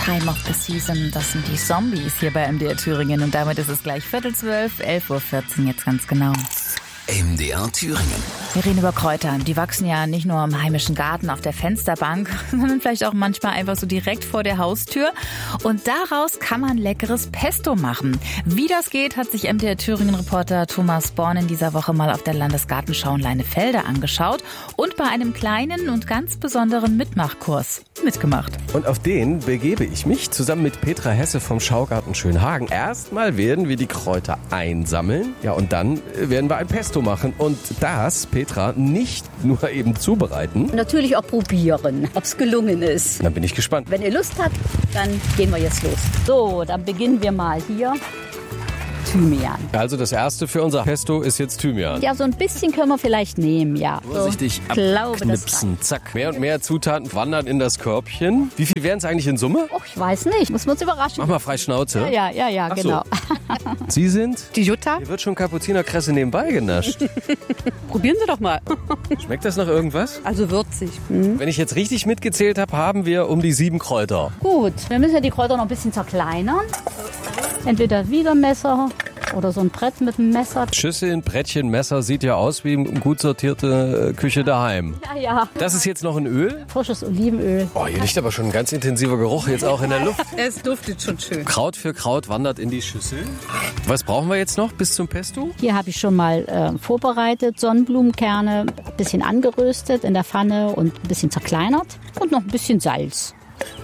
Time of the Season, das sind die Zombies hier bei MDR Thüringen. Und damit ist es gleich 11:45, 11:14 Uhr jetzt ganz genau. MDR Thüringen. Wir reden über Kräuter. Die wachsen ja nicht nur im heimischen Garten auf der Fensterbank, sondern vielleicht auch manchmal einfach so direkt vor der Haustür. Und daraus kann man leckeres Pesto machen. Wie das geht, hat sich MDR Thüringen-Reporter Thomas Born in dieser Woche mal auf der Landesgartenschau in Leinefelde angeschaut und bei einem kleinen und ganz besonderen Mitmachkurs mitgemacht. Und auf den begebe ich mich zusammen mit Petra Hesse vom Schaugarten Schönhagen. Erstmal werden wir die Kräuter einsammeln. Ja, und dann werden wir ein Pesto machen. Und das, Petra, nicht nur eben zubereiten. Natürlich auch probieren, ob es gelungen ist. Dann bin ich gespannt. Wenn ihr Lust habt, dann gehen wir jetzt los. So, dann beginnen wir mal hier. Thymian. Also das erste für unser Pesto ist jetzt Thymian. Ja, so ein bisschen können wir vielleicht nehmen, ja. Vorsichtig so, abknipsen. Zack. Mehr und mehr Zutaten wandern in das Körbchen. Wie viel wären es eigentlich in Summe? Och, ich weiß nicht. Muss man uns überraschen. Mach mal frei Schnauze. Ja, Ach genau. So. Sie sind? Die Jutta? Hier wird schon Kapuzinerkresse nebenbei genascht. Probieren Sie doch mal. Schmeckt das nach irgendwas? Also würzig. Wenn ich jetzt richtig mitgezählt habe, haben wir um die 7 Kräuter. Gut, wir müssen ja die Kräuter noch ein bisschen zerkleinern. Entweder Wiedermesser oder so ein Brett mit einem Messer. Schüsseln, Brettchen, Messer, sieht ja aus wie eine gut sortierte Küche daheim. Ja. Das ist jetzt noch ein Öl? Frisches Olivenöl. Oh, hier liegt aber schon ein ganz intensiver Geruch jetzt auch in der Luft. Es duftet schon schön. Kraut für Kraut wandert in die Schüssel. Was brauchen wir jetzt noch bis zum Pesto? Hier habe ich schon mal vorbereitet, Sonnenblumenkerne, ein bisschen angeröstet in der Pfanne und ein bisschen zerkleinert und noch ein bisschen Salz.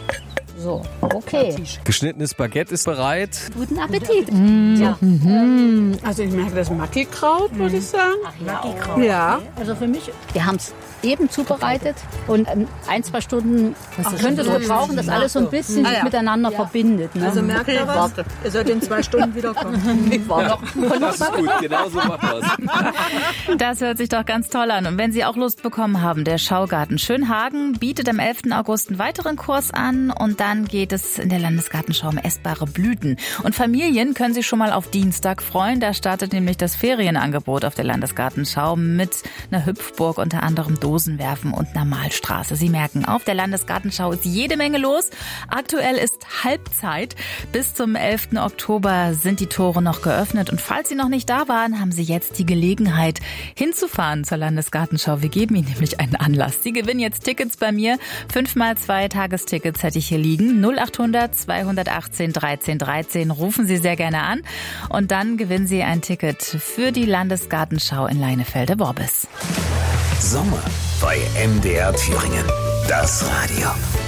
So, okay. Geschnittenes Baguette ist bereit. Guten Appetit. Ja. Also ich merke das Mackikraut, würde ich sagen. Mackikraut. Ja. Also für mich, wir haben es eben zubereitet und 1-2 Stunden könnte es gebrauchen, dass alles so ein bisschen sich miteinander verbindet. Ne? Also merkt ihr was? Ihr sollt in 2 Stunden wiederkommen. Ich war noch. Das ist gut, genau so machen wir es. Das hört sich doch ganz toll an. Und wenn Sie auch Lust bekommen haben, der Schaugarten Schönhagen bietet am 11. August einen weiteren Kurs an und dann geht es in der Landesgartenschau um essbare Blüten. Und Familien können sich schon mal auf Dienstag freuen. Da startet nämlich das Ferienangebot auf der Landesgartenschau mit einer Hüpfburg, unter anderem Dosenwerfen und einer Malstraße. Sie merken, auf der Landesgartenschau ist jede Menge los. Aktuell ist Halbzeit. Bis zum 11. Oktober sind die Tore noch geöffnet. Und falls Sie noch nicht da waren, haben Sie jetzt die Gelegenheit, hinzufahren zur Landesgartenschau. Wir geben Ihnen nämlich einen Anlass. Sie gewinnen jetzt Tickets bei mir. 5x2 Tagestickets hätte ich hier liegen. 0800 218 13 13. Rufen Sie sehr gerne an. Und dann gewinnen Sie ein Ticket für die Landesgartenschau in Leinefelde-Worbis. Sommer bei MDR Thüringen. Das Radio.